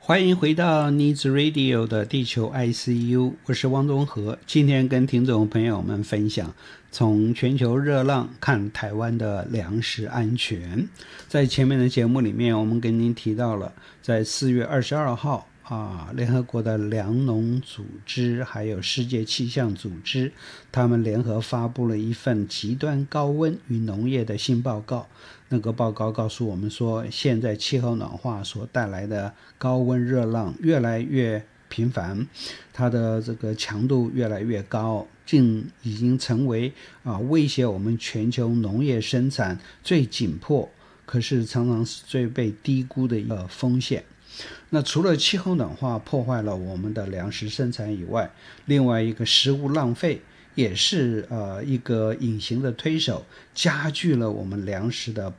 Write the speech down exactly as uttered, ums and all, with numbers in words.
欢迎回到 Needs Radio 的地球 I C U， 我是汪东和。今天跟听众朋友们分享从全球热浪看台湾的粮食安全。在前面的节目里面，我们跟您提到了在四月二十二号啊，联合国的粮农组织还有世界气象组织，他们联合发布了一份极端高温与农业的新报告。那个报告告诉我们说，现在气候暖化所带来的高温热浪越来越频繁，它的这个强度越来越高，竟已经成为啊威胁我们全球农业生产最紧迫，可是常常是最被低估的一个风险。那除了气候暖化破坏了我们的粮食生产以外，另外一个食物浪费也是呃一个隐形的推手，加剧了我们粮食的